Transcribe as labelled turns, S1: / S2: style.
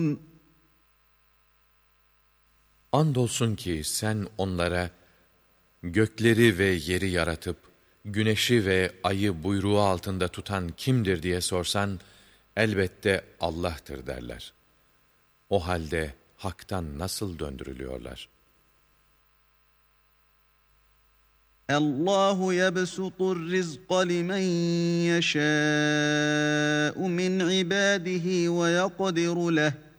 S1: Andolsun ki sen onlara gökleri ve yeri yaratıp güneşi ve ayı buyruğu altında tutan kimdir diye sorsan elbette Allah'tır derler. O halde haktan nasıl döndürülüyorlar?
S2: Allahu yebsutur rizqa limen yeşâ'u min ibâdihi ve yaqdiru leh.